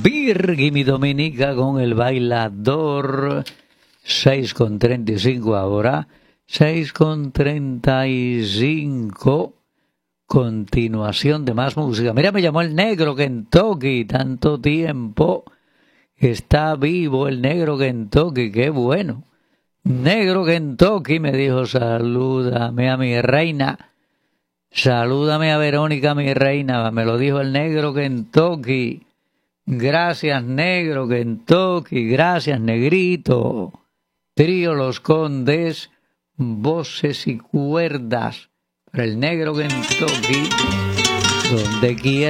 Virgi mi Dominica con el bailador. 6:35 ahora. 6:35. Continuación de más música. Mira, me llamó el negro Kentucky. Tanto tiempo. Está vivo el negro Kentucky. Qué bueno. Negro Kentucky me dijo, salúdame a mi reina. Salúdame a Verónica, mi reina. Me lo dijo el negro Kentucky. Gracias, negro Kentucky. Gracias, negrito. Trío Los Condes, voces y cuerdas. Para el negro Kentucky, donde quiera.